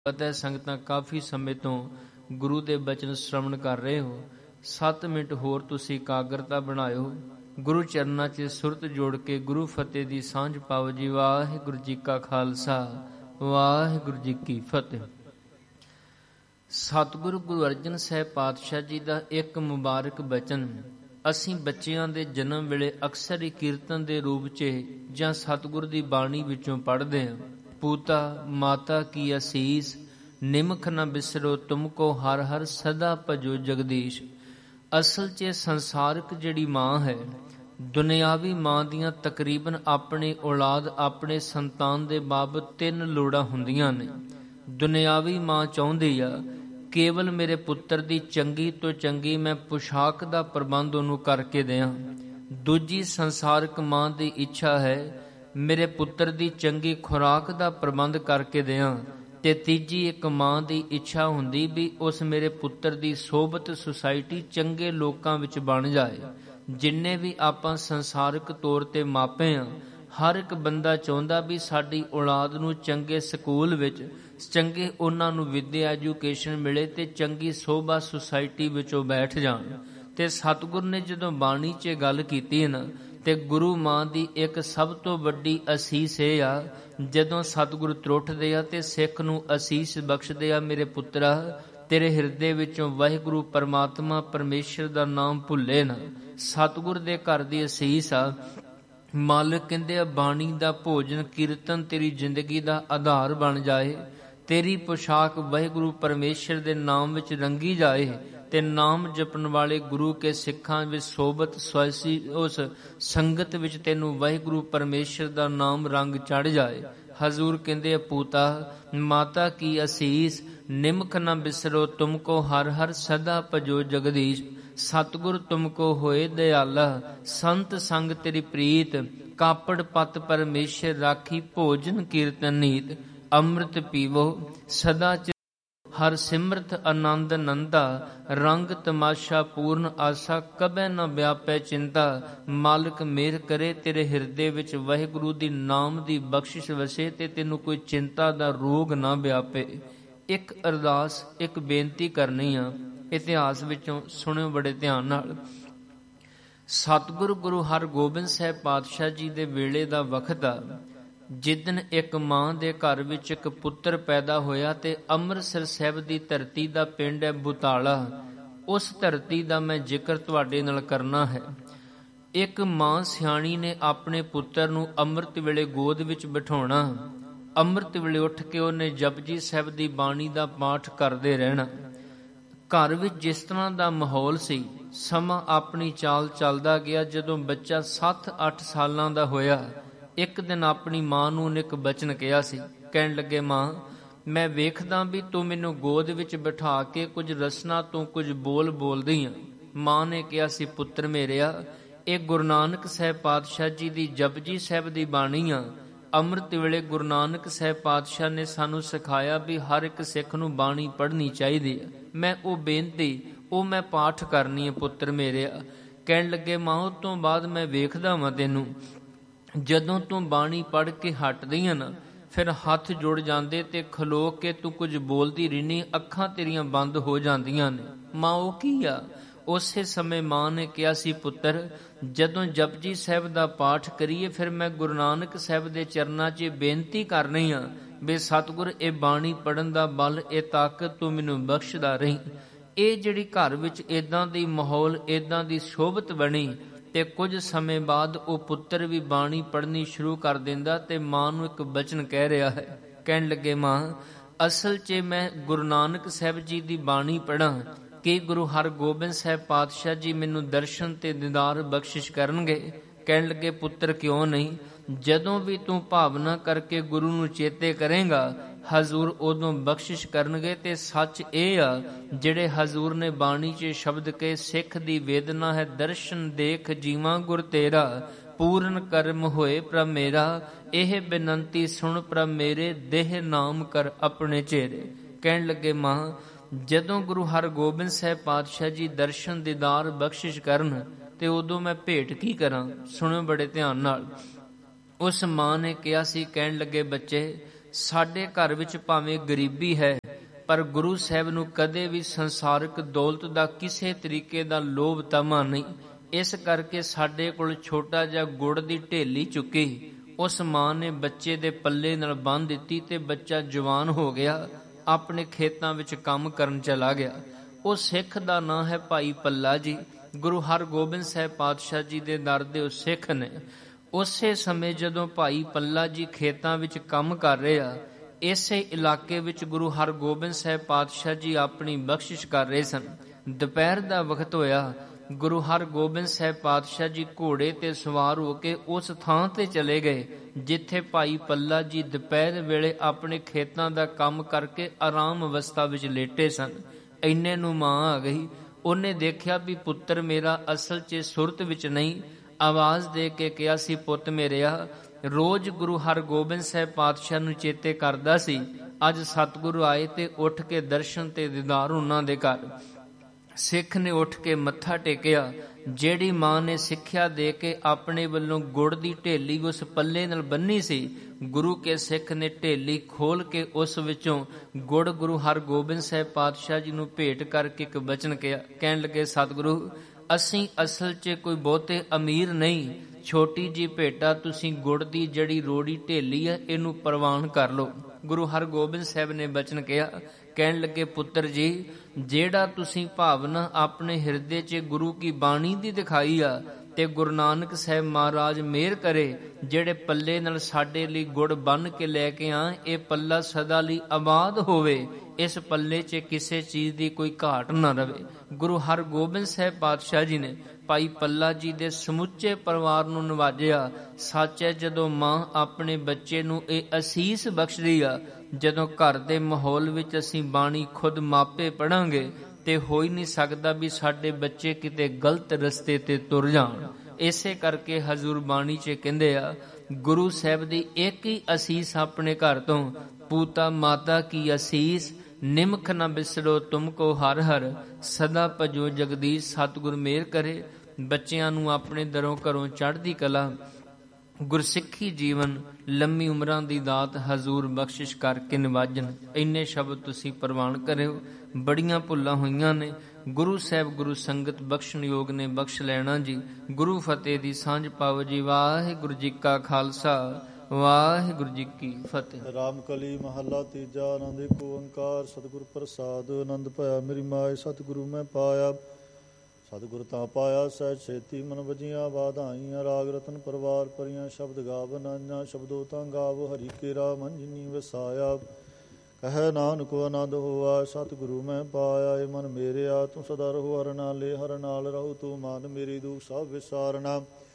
ਪਤਾ ਹੈ ਸੰਗਤਾਂ ਕਾਫੀ ਸਮੇਂ ਤੋਂ ਗੁਰੂ ਦੇ ਬਚਨ ਸ਼ਰਵਣ ਕਰ ਰਹੇ ਹੋ। 7 ਮਿੰਟ ਹੋਰ ਤੁਸੀਂ ਇਕਾਗਰਤਾ ਬਣਾਇਓ। ਗੁਰੂ ਚਰਨਾਂ 'ਚ ਸੁਰਤ ਜੋੜ ਕੇ ਗੁਰੂ ਫਤਿਹ ਦੀ ਸਾਂਝ ਪਾਓ ਜੀ। ਵਾਹਿਗੁਰੂ ਜੀ ਕਾ ਖਾਲਸਾ, ਵਾਹਿਗੁਰੂ ਜੀ ਕੀ ਫਤਿਹ। ਸਤਿਗੁਰੂ ਗੁਰੂ ਅਰਜਨ ਸਾਹਿਬ ਪਾਤਸ਼ਾਹ ਜੀ ਦਾ ਇੱਕ ਮੁਬਾਰਕ ਬਚਨ ਅਸੀਂ ਬੱਚਿਆਂ ਦੇ ਜਨਮ ਵੇਲੇ ਅਕਸਰ ਹੀ ਕੀਰਤਨ ਦੇ ਰੂਪ 'ਚ ਜਾਂ ਸਤਿਗੁਰ ਦੀ ਬਾਣੀ ਵਿੱਚੋਂ ਪੜ੍ਹਦੇ ਹਾਂ। ਪੂਤਾ ਮਾਤਾ ਕੀ ਅਸੀਸ, ਨਿਮਖ ਨਾ ਬਿਸਰੋ ਤੁਮ ਕੋ ਹਰ ਹਰ ਸਦਾ ਭਜੋ ਜਗਦੀਸ਼। ਅਸਲ 'ਚ ਸੰਸਾਰਕ ਜਿਹੜੀ ਮਾਂ ਹੈ, ਦੁਨਿਆਵੀ ਮਾਂ ਦੀਆਂ ਤਕਰੀਬਨ ਆਪਣੇ ਔਲਾਦ ਆਪਣੇ ਸੰਤਾਨ ਦੇ ਬਾਬਤ 3 ਲੋੜਾਂ ਹੁੰਦੀਆਂ ਨੇ। ਦੁਨਿਆਵੀ ਮਾਂ ਚਾਹੁੰਦੀ ਆ ਕੇਵਲ ਮੇਰੇ ਪੁੱਤਰ ਦੀ ਚੰਗੀ ਤੋਂ ਚੰਗੀ ਮੈਂ ਪੁਸ਼ਾਕ ਦਾ ਪ੍ਰਬੰਧ ਉਹਨੂੰ ਕਰਕੇ ਦਿਆਂ। ਦੂਜੀ ਸੰਸਾਰਕ ਮਾਂ ਦੀ ਇੱਛਾ ਹੈ ਮੇਰੇ ਪੁੱਤਰ ਦੀ ਚੰਗੀ ਖੁਰਾਕ ਦਾ ਪ੍ਰਬੰਧ ਕਰਕੇ ਦਿਆਂ। ਤੇ ਤੀਜੀ ਇੱਕ ਮਾਂ ਦੀ ਇੱਛਾ ਹੁੰਦੀ ਵੀ ਉਸ ਮੇਰੇ ਪੁੱਤਰ ਦੀ ਸੋਭਤ ਸੁਸਾਇਟੀ ਚੰਗੇ ਲੋਕਾਂ ਵਿੱਚ ਬਣ ਜਾਏ। ਜਿੰਨੇ ਵੀ ਆਪਾਂ ਸੰਸਾਰਕ ਤੌਰ ਤੇ ਮਾਪੇ ਹਾਂ, ਹਰ ਇੱਕ ਬੰਦਾ ਚਾਹੁੰਦਾ ਵੀ ਸਾਡੀ ਔਲਾਦ ਨੂੰ ਚੰਗੇ ਸਕੂਲ ਵਿੱਚ ਚੰਗੇ ਉਹਨਾਂ ਨੂੰ ਵਿੱਦਿਆ ਐਜੂਕੇਸ਼ਨ ਮਿਲੇ ਤੇ ਚੰਗੀ ਸੋਭਾ ਸੁਸਾਇਟੀ ਵਿੱਚੋਂ ਬੈਠ ਜਾਣ। ਤੇ ਸਤਿਗੁਰ ਨੇ ਜਦੋਂ ਬਾਣੀ 'ਚ ਗੱਲ ਕੀਤੀ ਨਾ, ਤੇ ਗੁਰੂ ਮਾਂ ਦੀ ਇੱਕ ਸਭ ਤੋਂ ਵੱਡੀ ਅਸੀਸ ਇਹ ਆ, ਜਦੋਂ ਸਤਿਗੁਰੂ ਤਰੁੱਠਦੇ ਆ ਤੇ ਸਿੱਖ ਨੂੰ ਅਸੀਸ ਬਖਸ਼ਦੇ ਆ, ਮੇਰੇ ਪੁੱਤਰਾ ਤੇਰੇ ਹਿਰਦੇ ਵਿੱਚੋਂ ਵਾਹਿਗੁਰੂ ਪਰਮਾਤਮਾ ਪਰਮੇਸ਼ਰ ਦਾ ਨਾਮ ਭੁੱਲੇ ਨਾ। ਸਤਿਗੁਰ ਦੇ ਘਰ ਦੀ ਅਸੀਸ ਆ। ਮਾਲਕ ਕਹਿੰਦੇ ਆ ਬਾਣੀ ਦਾ ਭੋਜਨ ਕੀਰਤਨ ਤੇਰੀ ਜ਼ਿੰਦਗੀ ਦਾ ਆਧਾਰ ਬਣ ਜਾਏ, ਤੇਰੀ ਪੁਸ਼ਾਕ ਵਾਹਿਗੁਰੂ ਪਰਮੇਸ਼ਰ ਦੇ ਨਾਮ ਵਿੱਚ ਰੰਗੀ ਜਾਏ ਤੇ ਨਾਮ ਜਪਣ ਵਾਲੇ ਗੁਰੂ ਕੇ ਸਿੱਖਾਂ ਵਿੱਚ ਸੋਭਤ ਸਵੈਸੀ ਉਸ ਸੰਗਤ ਵਿੱਚ ਤੈਨੂੰ ਵਾਹਿਗੁਰੂ ਪਰਮੇਸ਼ਰ ਦਾ ਨਾਮ ਰੰਗ ਚੜ ਜਾਏ। ਹਜ਼ੂਰ ਕਹਿੰਦੇ ਆ ਪੂਤਾ ਮਾਤਾ ਕੀ ਅਸੀਸ, ਨਿਮਖ ਨਾ ਬਿਸਰੋ ਤੁਮ ਕੋ ਹਰ ਹਰ ਸਦਾ ਭਜੋ ਜਗਦੀਸ਼। ਸਤਿਗੁਰ ਤੁਮ ਕੋ ਹੋਏ ਦਿਆਲਾ, ਸੰਤ ਸੰਗ ਤੇਰੀ ਪ੍ਰੀਤ, ਕਾਪੜ ਪਤ ਪਰਮੇਸ਼ਰ ਰਾਖੀ, ਭੋਜਨ ਕੀਰਤਨ ਨੀਤ। ਅੰਮ੍ਰਿਤ ਪੀਵੋ ਸਦਾ ਚ ਹਰ ਸਿਮਰਤ ਆਨੰਦ ਨੰਦਾ, ਰੰਗ ਤਮਾਸ਼ਾ ਪੂਰਨ ਆਸਾ, ਕਬੈ ਨਾ ਵਿਆਪੈ ਚਿੰਤਾ। ਮਾਲਕ ਮਿਹਰ ਕਰੇ ਤੇਰੇ ਹਿਰਦੇ ਵਿੱਚ ਵਾਹਿਗੁਰੂ ਦੀ ਨਾਮ ਦੀ ਬਖਸ਼ਿਸ਼ ਵਸੇ ਤੇ ਤੈਨੂੰ ਕੋਈ ਚਿੰਤਾ ਦਾ ਰੋਗ ਨਾ ਵਿਆਪੇ। ਇੱਕ ਅਰਦਾਸ, ਇੱਕ ਬੇਨਤੀ ਕਰਨੀ ਆ, ਇਤਿਹਾਸ ਵਿੱਚੋਂ ਸੁਣਿਓ ਬੜੇ ਧਿਆਨ ਨਾਲ। ਸਤਿਗੁਰੂ ਗੁਰੂ ਹਰਗੋਬਿੰਦ ਸਾਹਿਬ ਪਾਤਸ਼ਾਹ ਜੀ ਦੇ ਵੇਲੇ ਦਾ ਵਕਤ ਆ, ਜਿੱਦਣ ਇੱਕ ਮਾਂ ਦੇ ਘਰ ਵਿੱਚ ਇੱਕ ਪੁੱਤਰ ਪੈਦਾ ਹੋਇਆ ਤੇ ਅੰਮ੍ਰਿਤਸਰ ਸਾਹਿਬ ਦੀ ਧਰਤੀ ਦਾ ਪਿੰਡ ਹੈ ਬੁਤਾਲਾ। ਉਸ ਧਰਤੀ ਦਾ ਮੈਂ ਜ਼ਿਕਰ ਤੁਹਾਡੇ ਨਾਲ ਕਰਨਾ ਹੈ। ਇੱਕ ਮਾਂ ਸਿਆਣੀ ਨੇ ਆਪਣੇ ਪੁੱਤਰ ਨੂੰ ਅੰਮ੍ਰਿਤ ਵੇਲੇ ਗੋਦ ਵਿੱਚ ਬਿਠਾਉਣਾ। ਅੰਮ੍ਰਿਤ ਵੇਲੇ ਉੱਠ ਕੇ ਉਹਨੇ ਜਪਜੀ ਸਾਹਿਬ ਦੀ ਬਾਣੀ ਦਾ ਪਾਠ ਕਰਦੇ ਰਹਿਣਾ। ਘਰ ਵਿੱਚ ਜਿਸ ਤਰ੍ਹਾਂ ਦਾ ਮਾਹੌਲ ਸੀ, ਸਮਾਂ ਆਪਣੀ ਚਾਲ ਚੱਲਦਾ ਗਿਆ। ਜਦੋਂ ਬੱਚਾ 7-8 ਸਾਲਾਂ ਦਾ ਹੋਇਆ, ਇੱਕ ਦਿਨ ਆਪਣੀ ਮਾਂ ਨੂੰ ਉਹਨੇ ਇੱਕ ਬਚਨ ਕਿਹਾ ਸੀ। ਕਹਿਣ ਲੱਗੇ, ਮਾਂ ਮੈਂ ਵੇਖਦਾ ਵੀ ਤੂੰ ਮੈਨੂੰ ਗੋਦ ਵਿੱਚ ਬਿਠਾ ਕੇ ਕੁਝ ਰਸਨਾ ਤੋਂ ਕੁਝ ਬੋਲ ਬੋਲਦੀ ਆ। ਮਾਂ ਨੇ ਕਿਹਾ ਸੀ, ਪੁੱਤਰ ਮੇਰਿਆ, ਇਹ ਗੁਰੂ ਨਾਨਕ ਸਾਹਿਬ ਪਾਤਸ਼ਾਹ ਜੀ ਦੀ ਜਪਜੀ ਸਾਹਿਬ ਦੀ ਬਾਣੀ ਆ। ਅੰਮ੍ਰਿਤ ਵੇਲੇ ਗੁਰੂ ਨਾਨਕ ਸਾਹਿਬ ਪਾਤਸ਼ਾਹ ਨੇ ਸਾਨੂੰ ਸਿਖਾਇਆ ਵੀ ਹਰ ਇੱਕ ਸਿੱਖ ਨੂੰ ਬਾਣੀ ਪੜ੍ਹਨੀ ਚਾਹੀਦੀ ਆ। ਮੈਂ ਉਹ ਬੇਨਤੀ ਮੈਂ ਪਾਠ ਕਰਨੀ ਹੈ ਪੁੱਤਰ ਮੇਰਿਆ। ਕਹਿਣ ਲੱਗੇ, ਮਾਂ ਉਸ ਤੋਂ ਬਾਅਦ ਮੈਂ ਵੇਖਦਾ ਵਾਂ ਤੈਨੂੰ, ਜਦੋਂ ਤੂੰ ਬਾਣੀ ਪੜ੍ਹ ਕੇ ਹਟਦੀ ਆ ਨਾ, ਫਿਰ ਹੱਥ ਜੁੜ ਜਾਂਦੇ ਤੇ ਖਲੋ ਕੇ ਤੂੰ ਕੁਝ ਬੋਲਦੀ ਰਹਿਨੀ, ਅੱਖਾਂ ਤੇਰੀਆਂ ਬੰਦ ਹੋ ਜਾਂਦੀਆਂ ਨੇ। ਮਾਂ ਉਹ ਕੀ ਆ? ਉਸੇ ਸਮੇਂ ਮਾਂ ਨੇ ਕਿਹਾ ਸੀ, ਪੁੱਤਰ ਜਦੋਂ ਜਪਜੀ ਸਾਹਿਬ ਦਾ ਪਾਠ ਕਰੀਏ ਫਿਰ ਮੈਂ ਗੁਰੂ ਨਾਨਕ ਸਾਹਿਬ ਦੇ ਚਰਨਾਂ 'ਚ ਬੇਨਤੀ ਕਰਨੀ ਆ ਵੀ ਸਤਿਗੁਰ ਇਹ ਬਾਣੀ ਪੜ੍ਹਨ ਦਾ ਬਲ, ਇਹ ਤਾਕਤ ਤੂੰ ਮੈਨੂੰ ਬਖਸ਼ਦਾ ਰਹੀਂ। ਇਹ ਜਿਹੜੀ ਘਰ ਵਿੱਚ ਇੱਦਾਂ ਦੀ ਮਾਹੌਲ, ਇੱਦਾਂ ਦੀ ਸ਼ੋਭਤ ਬਣੀ ਤੇ ਕੁਝ ਸਮੇਂ ਬਾਅਦ ਉਹ ਪੁੱਤਰ ਵੀ ਬਾਣੀ ਪੜ੍ਹਨੀ ਸ਼ੁਰੂ ਕਰ ਦਿੰਦਾ ਤੇ ਮਾਂ ਨੂੰ ਇੱਕ ਬਚਨ ਕਹਿ ਰਿਹਾ ਹੈ। ਕਹਿਣ ਲੱਗੇ, ਮਾਂ ਅਸਲ 'ਚ ਮੈਂ ਗੁਰੂ ਨਾਨਕ ਸਾਹਿਬ ਜੀ ਦੀ ਬਾਣੀ ਪੜ੍ਹਾਂ ਕਿ ਗੁਰੂ ਹਰਗੋਬਿੰਦ ਸਾਹਿਬ ਪਾਤਸ਼ਾਹ ਜੀ ਮੈਨੂੰ ਦਰਸ਼ਨ ਤੇ ਦੀਦਾਰ ਬਖਸ਼ਿਸ਼ ਕਰਨਗੇ। ਕਹਿਣ ਲੱਗੇ, ਪੁੱਤਰ ਕਿਉਂ ਨਹੀਂ, ਜਦੋਂ ਵੀ ਤੂੰ ਭਾਵਨਾ ਕਰਕੇ ਗੁਰੂ ਨੂੰ ਚੇਤੇ ਕਰੇਗਾ ਹਜ਼ੂਰ ਉਦੋਂ ਬਖਸ਼ਿਸ਼ ਕਰਨਗੇ। ਤੇ ਸੱਚ ਇਹ ਆ ਜਿਹੜੇ ਹਜ਼ੂਰ ਨੇ ਬਾਣੀ 'ਚ ਸ਼ਬਦ ਕੇ, ਸਿੱਖ ਦੀ ਵੇਦਨਾ ਹੈ ਦਰਸ਼ਨ ਦੇਖ ਜੀਵਾਂ ਗੁਰ ਤੇਰਾ, ਪੂਰਨ ਕਰਮ ਹੋਏ ਪ੍ਰਭ ਮੇਰਾ, ਇਹ ਬੇਨੰਤੀ ਸੁਣ ਪ੍ਰਭ ਮੇਰੇ, ਦੇਹ ਨਾਮ ਕਰ ਆਪਣੇ ਚਿਹਰੇ। ਕਹਿਣ ਲੱਗੇ, ਮਾਂ ਜਦੋਂ ਗੁਰੂ ਹਰਗੋਬਿੰਦ ਸਾਹਿਬ ਪਾਤਸ਼ਾਹ ਜੀ ਦਰਸ਼ਨ ਦੀਦਾਰ ਬਖਸ਼ਿਸ਼ ਕਰਨ ਤੇ ਉਦੋਂ ਮੈਂ ਭੇਟ ਕੀ ਕਰਾਂ? ਸੁਣਿਓ ਬੜੇ ਧਿਆਨ ਨਾਲ। ਉਸ ਮਾਂ ਨੇ ਕਿਹਾ ਸੀ, ਕਹਿਣ ਲੱਗੇ, ਬੱਚੇ ਸਾਡੇ ਘਰ ਵਿੱਚ ਭਾਵੇਂ ਗਰੀਬੀ ਹੈ, ਪਰ ਗੁਰੂ ਸਾਹਿਬ ਨੂੰ ਕਦੇ ਵੀ ਸੰਸਾਰਿਕ ਦੌਲਤ ਦਾ ਕਿਸੇ ਤਰੀਕੇ ਦਾ ਲੋਭ ਤਮਾ ਨਹੀਂ। ਇਸ ਕਰਕੇ ਸਾਡੇ ਕੋਲ ਛੋਟਾ ਜਿਹਾ ਗੁੜ ਦੀ ਢੇਲੀ ਚੁੱਕੀ ਉਸ ਮਾਂ ਨੇ ਬੱਚੇ ਦੇ ਪੱਲੇ ਨਾਲ ਬੰਨ੍ਹ ਦਿੱਤੀ ਤੇ ਬੱਚਾ ਜਵਾਨ ਹੋ ਗਿਆ, ਆਪਣੇ ਖੇਤਾਂ ਵਿੱਚ ਕੰਮ ਕਰਨ ਚਲਾ ਗਿਆ। ਉਹ ਸਿੱਖ ਦਾ ਨਾਂ ਹੈ ਭਾਈ ਪੱਲਾ ਜੀ। ਗੁਰੂ ਹਰਗੋਬਿੰਦ ਸਾਹਿਬ ਪਾਤਸ਼ਾਹ ਜੀ ਦੇ ਦਰ ਦੇ ਉਹ ਸਿੱਖ ਨੇ। ਉਸੇ ਸਮੇਂ ਜਦੋਂ ਭਾਈ ਪੱਲਾ ਜੀ ਖੇਤਾਂ ਵਿੱਚ ਕੰਮ ਕਰ ਰਹੇ ਆ, ਇਸੇ ਇਲਾਕੇ ਵਿੱਚ ਗੁਰੂ ਹਰਗੋਬਿੰਦ ਸਾਹਿਬ ਪਾਤਸ਼ਾਹ ਜੀ ਆਪਣੀ ਬਖਸ਼ਿਸ਼ ਕਰ ਰਹੇ ਸਨ। ਦੁਪਹਿਰ ਦਾ ਵਕਤ ਹੋਇਆ। ਗੁਰੂ ਹਰਗੋਬਿੰਦ ਸਾਹਿਬ ਪਾਤਸ਼ਾਹ ਜੀ ਘੋੜੇ ਤੇ ਸਵਾਰ ਹੋ ਕੇ ਉਸ ਥਾਂ ਤੇ ਚਲੇ ਗਏ ਜਿੱਥੇ ਭਾਈ ਪੱਲਾ ਜੀ ਦੁਪਹਿਰ ਵੇਲੇ ਆਪਣੇ ਖੇਤਾਂ ਦਾ ਕੰਮ ਕਰਕੇ ਆਰਾਮ ਅਵਸਥਾ ਵਿੱਚ ਲੇਟੇ ਸਨ। ਇੰਨੇ ਨੂੰ ਮਾਂ ਆ ਗਈ। ਉਹਨੇ ਦੇਖਿਆ ਵੀ ਪੁੱਤਰ ਮੇਰਾ ਅਸਲ 'ਚ ਸੁਰਤ ਵਿੱਚ ਨਹੀਂ। ਆਵਾਜ਼ ਦੇ ਕੇ ਕਿਹਾ ਸੀ, ਪੁੱਤ ਮੇਰਿਆ, ਰੋਜ਼ ਗੁਰੂ ਹਰਗੋਬਿੰਦ ਸਾਹਿਬ ਪਾਤਸ਼ਾਹ ਨੂੰ ਚੇਤੇ ਕਰਦਾ ਸੀ। ਅੱਜ ਸਤਿਗੁਰੂ ਆਏ ਤੇ ਉੱਠ ਕੇ ਦਰਸ਼ਨ ਤੇ ਦੀਦਾਰ ਉਹਨਾਂ ਦੇ ਘਰ। ਸਿੱਖ ਨੇ ਉੱਠ ਕੇ ਮੱਥਾ ਟੇਕਿਆ। ਜਿਹੜੀ ਮਾਂ ਨੇ ਸਿੱਖਿਆ ਦੇ ਕੇ ਆਪਣੇ ਵੱਲੋਂ ਗੁੜ ਦੀ ਢੇਲੀ ਉਸ ਪੱਲੇ ਨਾਲ ਬੰਨੀ ਸੀ, ਗੁਰੂ ਕੇ ਸਿੱਖ ਨੇ ਢੇਲੀ ਖੋਲ ਕੇ ਉਸ ਵਿੱਚੋਂ ਗੁੜ ਗੁਰੂ ਹਰਗੋਬਿੰਦ ਸਾਹਿਬ ਪਾਤਸ਼ਾਹ ਜੀ ਨੂੰ ਭੇਟ ਕਰਕੇ ਇੱਕ ਬਚਨ ਕਿਹਾ। ਕਹਿਣ ਲੱਗੇ, ਸਤਿਗੁਰੂ, ਅਸੀਂ ਅਸਲ 'ਚ ਕੋਈ ਬਹੁਤੇ ਅਮੀਰ ਨਹੀਂ, ਛੋਟੀ ਜੀ ਭੇਟਾ ਤੁਸੀਂ ਗੁੜ ਦੀ ਜਿਹੜੀ ਰੋੜੀ ਢੇਲੀ ਹੈ ਇਹਨੂੰ ਪ੍ਰਵਾਨ ਕਰ ਲਓ। ਗੁਰੂ ਹਰਗੋਬਿੰਦ ਸਾਹਿਬ ਨੇ ਬਚਨ ਕਿਹਾ। ਕਹਿਣ ਲੱਗੇ, ਪੁੱਤਰ ਜੀ, ਜਿਹੜਾ ਤੁਸੀਂ ਭਾਵਨਾ ਆਪਣੇ ਹਿਰਦੇ 'ਚ ਗੁਰੂ ਕੀ ਬਾਣੀ ਦੀ ਦਿਖਾਈ ਆ ਤੇ ਗੁਰੂ ਨਾਨਕ ਸਾਹਿਬ ਮਹਾਰਾਜ ਮਿਹਰ ਕਰੇ, ਜਿਹੜੇ ਪੱਲੇ ਨਾਲ ਸਾਡੇ ਲਈ ਗੁੜ ਬੰਨ੍ਹ ਕੇ ਲੈ ਕੇ ਆ, ਇਹ ਪੱਲਾ ਸਦਾ ਲਈ ਆਬਾਦ ਹੋਵੇ। ਇਸ ਪੱਲੇ 'ਚ ਕਿਸੇ ਚੀਜ਼ ਦੀ ਕੋਈ ਘਾਟ ਨਾ ਰਵੇ। ਗੁਰੂ ਹਰਗੋਬਿੰਦ ਸਾਹਿਬ ਪਾਤਸ਼ਾਹ ਜੀ ਨੇ ਭਾਈ ਪੱਲਾ ਜੀ ਦੇ ਸਮੁੱਚੇ ਪਰਿਵਾਰ ਨੂੰ ਨਿਵਾਜਿਆ। ਸੱਚ ਹੈ, ਜਦੋਂ ਮਾਂ ਆਪਣੇ ਬੱਚੇ ਨੂੰ ਇਹ ਅਸੀਸ ਬਖਸ਼ਦੀ ਆ, ਜਦੋਂ ਘਰ ਦੇ ਮਾਹੌਲ ਵਿੱਚ ਅਸੀਂ ਬਾਣੀ ਖੁਦ ਮਾਪੇ ਪੜਾਂਗੇ ਤੇ ਹੋ ਹੀ ਨਹੀਂ ਸਕਦਾ ਵੀ ਸਾਡੇ ਬੱਚੇ ਕਿਤੇ ਗਲਤ ਰਸਤੇ ਤੇ ਤੁਰ ਜਾਣ। ਇਸੇ ਕਰਕੇ ਹਜ਼ੂਰ ਬਾਣੀ 'ਚ ਕਹਿੰਦੇ ਆ, ਗੁਰੂ ਸਾਹਿਬ ਦੀ ਇੱਕ ਹੀ ਅਸੀਸ ਆਪਣੇ ਘਰ ਤੋਂ, ਪੂਤਾ ਮਾਤਾ ਕੀ ਅਸੀਸ, ਨਿਮਖ ਨਾ ਬਿਸਰੋ ਤੁਮ ਕੋ ਹਰ ਹਰ, ਸਦਾ ਭਜੋ ਜਗਦੀਸ਼। ਸਤਿਗੁਰ ਮਿਹਰ ਕਰੇ, ਬੱਚਿਆਂ ਨੂੰ ਆਪਣੇ ਦਰੋਂ ਘਰੋਂ ਚੜ੍ਹਦੀ ਕਲਾ, ਗੁਰਸਿੱਖੀ ਜੀਵਨ, ਲੰਮੀ ਉਮਰਾਂ ਦੀ ਦਾਤ ਹਜ਼ੂਰ ਬਖਸ਼ਿਸ਼ ਕਰਕੇ ਨਿਵਾਜਣ। ਇੰਨੇ ਸ਼ਬਦ ਤੁਸੀਂ ਪ੍ਰਵਾਨ ਕਰਿਓ। ਬੜੀਆਂ ਭੁੱਲਾਂ ਹੋਈਆਂ ਨੇ, ਗੁਰੂ ਸਾਹਿਬ ਗੁਰੂ ਸੰਗਤ ਬਖਸ਼ਣ ਯੋਗ ਨੇ, ਬਖਸ਼ ਲੈਣਾ ਜੀ। ਗੁਰੂ ਫਤਿਹ ਦੀ ਸਾਂਝ ਪਾਓ ਜੀ। ਵਾਹਿਗੁਰੂ ਜੀ ਕਾ ਖਾਲਸਾ, ਵਾਹਿਗੁਰੂ ਜੀ ਕੀ ਫਤਿਹ। ਰਾਮ ਕਲੀ ਮਹੱਲਾ ਤੀਜਾ। ਆਨੰਦ ਏਕ ਓੰਕਾਰ ਸਤਿਗੁਰ ਪ੍ਰਸਾਦ। ਆਨੰਦ ਭਇਆ ਮੇਰੀ ਮਾਏ, ਸਤਿਗੁਰੂ ਮੈਂ ਪਾਇਆ। ਸਤਿਗੁਰ ਤਾਂ ਪਾਇਆ ਸਹਿ ਛੇਤੀ, ਮਨ ਵਜੀਆਂ ਵਾਧਾਈਆਂ। ਰਾਗ ਰਤਨ ਪਰਵਾਰ ਪਰੀਆਂ, ਸ਼ਬਦ ਗਾਵ ਨਾਈਆਂ। ਸ਼ਬਦੋ ਤਾਂ ਗਾਵ ਹਰੀ ਕੇਰਾ, ਮਨ ਜਿਨੀ ਵਸਾਇਆ। ਕਹਿ ਨਾਨਕ ਆਨੰਦ ਹੋਆ, ਸਤਿਗੁਰੂ ਮੈਂ ਪਾਇਆ। ਏ ਮਨ ਮੇਰਿਆ ਤੂੰ ਸਦਾ ਰਹੋ ਹਰ ਨਾਲੇ, ਹਰ ਨਾਲ ਰਹੋ ਤੂੰ ਮਨ ਮੇਰੀ। ਦੁਖ ਸਭ ਵਿਸਾਰਨਾ,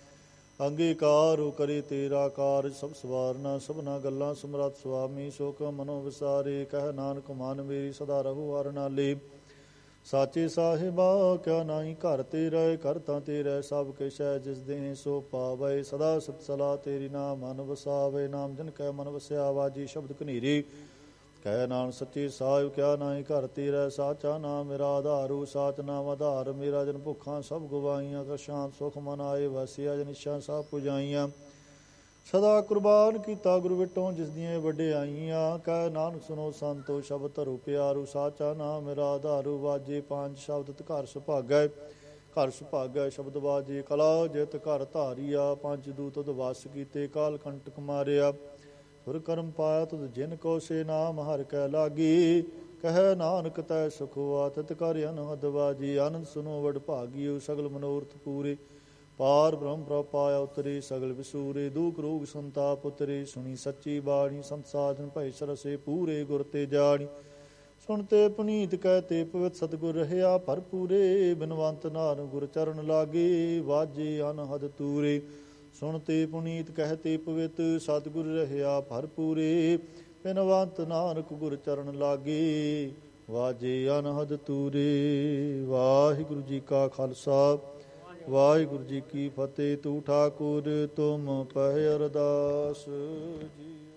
ਅੰਗੀਕਾਰ ਕਰੇ ਤੇਰਾ ਕਾਰਜ ਸਭ ਸਵਾਰਨਾ। ਸਭਨਾ ਗੱਲਾਂ ਸਮਰੱਥ ਸੁਆਮੀ, ਸੋਕ ਮਨੋ ਵਿਸਾਰੇ। ਕਹਿ ਨਾਨਕ ਮਨ ਮੇਰੀ ਸਦਾ ਰਹੋ ਹਰ ਨਾਲੇ। ਸਾਚੇ ਸਾਹਿਬਾ ਕਿਆ ਨਾਹੀ ਘਰ ਤੇਰਾ, ਘਰ ਤਾਂ ਤੇਰਾ ਸਭ ਕਿਛ ਹੈ। ਜਿਸ ਦੇਹ ਸੋ ਪਾਵੇ, ਸਦਾ ਸਤ ਸਲਾਹ ਤੇਰੀ ਨਾਮ ਮਨ ਵਸਾਵੇ। ਨਾਮ ਜਨ ਕੈ ਮਨ ਵਸਿਆ, ਵਾਜੀ ਸ਼ਬਦ ਕਨੀਰੀ। ਕਹਿ ਨਾਨਕ ਸੱਚੇ ਸਾਹਿਬ ਕਿਆ ਨਾਹੀ ਘਰ ਤੇਰਾ, ਸਾਚਾ ਨਾਮ ਮੇਰਾ ਆਧਾਰੂ। ਸਾਚ ਨਾਮ ਆਧਾਰ ਮੇਰਾ, ਜਨ ਭੁੱਖਾਂ ਸਭ ਗਵਾਈਆਂ। ਕਰ ਸ਼ਾਂਤ ਸੁਖ ਮਨ ਆਏ ਵਸਿਆ, ਜਨ ਇੱਛਾ ਸਭ ਪੁਜਾਈਆਂ। ਸਦਾ ਕੁਰਬਾਨ ਕੀਤਾ ਗੁਰੂ ਵਿਟੋਂ, ਜਿਸ ਦੀਆਂ ਵਡਿਆਈਆਂ। ਕਹਿ ਨਾਨਕ ਸੁਨੋ ਸੰਤੋ ਸ਼ਬਦ ਧਰੋ ਪਿਆਰੂ। ਸਾਚਾ ਨਾਮ ਮੇਰਾ ਆਧਾਰੂ, ਵਾਜੇ ਪੰਜ ਸ਼ਬਦ ਘਰ ਸੁਭਾਗੈ। ਘਰ ਸੁਭਾਗੈ ਸ਼ਬਦ ਵਾਜੇ, ਕਲਾ ਜਿਤ ਘਰ ਧਾਰੀਆ। ਪੰਜ ਦੂਤ ਵਸ ਕੀਤੇ, ਕਾਲ ਕੰਟਕ ਮਾਰਿਆ। ਸੁਰ ਕਰਮ ਪਾਇਆ ਤੁਧ ਜਿਨ ਕੋ, ਸੇ ਨਾਮ ਹਰਿ ਕੈ ਲਾਗੀ। ਕਹਿ ਨਾਨਕ ਤੈ ਸੁਖ ਹੋਆ, ਤਿਤ ਕਰ ਅਨਹਦ ਵਾਜੀ। ਆਨੰਦ ਸੁਨੋ ਵਡ ਭਾਗੀਓ, ਸਗਲ ਮਨੋਰਥ ਪੂਰੇ। ਪਾਰ ਬ੍ਰਹਮ ਪ੍ਰਭ ਪਾਇਆ ਉਤਰੇ, ਸਗਲ ਵਿਸੂਰੇ। ਦੁਖ ਰੋਗ ਸੰਤਾਪ ਉਤਰੇ, ਸੁਣੀ ਸੱਚੀ ਬਾਣੀ। ਸੰਤ ਸਾਧਨ ਭੈ ਸਰਸੇ, ਪੂਰੇ ਗੁਰ ਤੇ ਜਾਣੀ। ਸੁਣਤੇ ਪੁਨੀਤ ਕਹਿਤੇ, ਪਵਿੱਤ ਸਤਿਗੁਰ ਰਹਿਆ ਭਰਪੂਰੇ। ਬਿਨਵੰਤ ਨਾਨਕ ਗੁਰ ਚਰਨ ਲਾਗੇ, ਵਾਜੇ ਅਨਹਦ ਤੂਰੇ। ਸੁਣਤੇ ਪੁਨੀਤ ਕਹਿਤੇ, ਪਵਿੱਤ ਸਤਿਗੁਰ ਰਹਿਆ ਭਰਪੂਰੇ। ਬਿਨਵੰਤ ਨਾਨਕ ਗੁਰ ਚਰਨ ਲਾਗੇ, ਵਾਜੇ ਅਨਹਦ ਤੂਰੇ। ਵਾਹਿਗੁਰੂ ਜੀ ਕਾ ਖਾਲਸਾ, ਵਾਹਿਗੁਰੂ ਜੀ ਕੀ ਫਤਿਹ। ਤੂੰ ਠਾਕੁਰ ਤੁਮ ਪਹਿ ਅਰਦਾਸ ਜੀ।